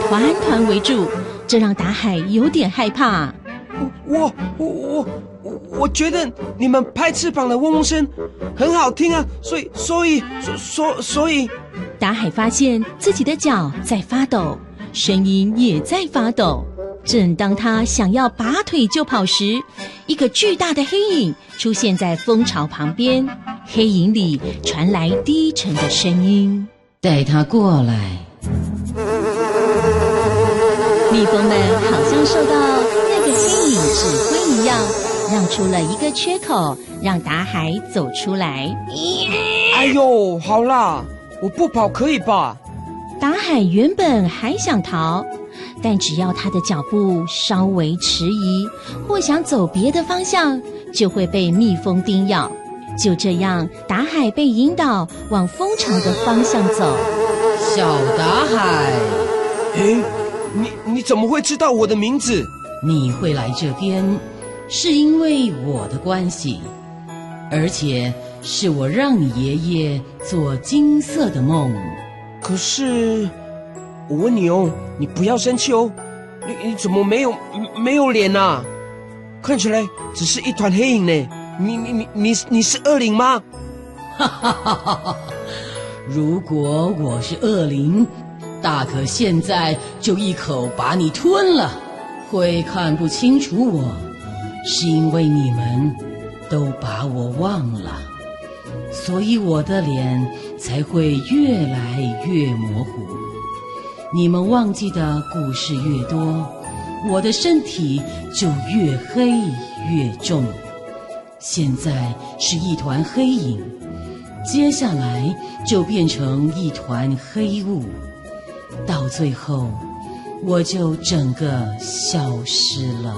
团团围住，这让达海有点害怕。 我觉得你们拍翅膀的嗡嗡声很好听啊，所以达海发现自己的脚在发抖，声音也在发抖。正当他想要拔腿就跑时，一个巨大的黑影出现在蜂巢旁边，黑影里传来低沉的声音： 带他过来。 蜜蜂们好像受到那个黑影指挥一样，让出了一个缺口，让达海走出来。 哎呦，好啦，我不跑可以吧？ 达海原本还想逃，但只要他的脚步稍微迟疑，或想走别的方向，就会被蜜蜂叮咬。就这样，达海被引导往蜂巢的方向走。 小达海， 你怎么会知道我的名字？ 你会来这边，是因为我的关系，而且是我让你爷爷做金色的梦。 可是，我问你哦，你不要生气哦，你怎么没有脸啊？看起来只是一团黑影呢。你是恶灵吗？ 哈哈哈哈！如果我是恶灵，大可现在就一口把你吞了。会看不清楚我，是因为你们都把我忘了，所以我的脸才会越来越模糊。你们忘记的故事越多，我的身体就越黑越重。现在是一团黑影，接下来就变成一团黑雾，到最后我就整个消失了。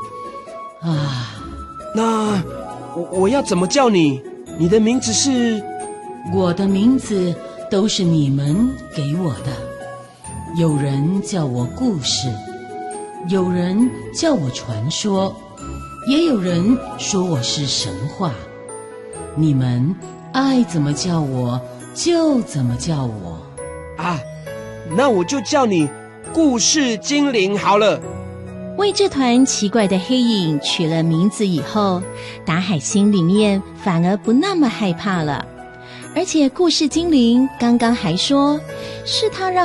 那我要怎么叫你？你的名字是？ 我的名字都是你们给我的，有人叫我故事，有人叫我传说，也有人说我是神话。你们爱怎么叫我就怎么叫我啊，那我就叫你故事精灵好了。 为这团奇怪的黑影取了名字以后，达海心里面反而不那么害怕了。而且故事精灵刚刚还说，是他让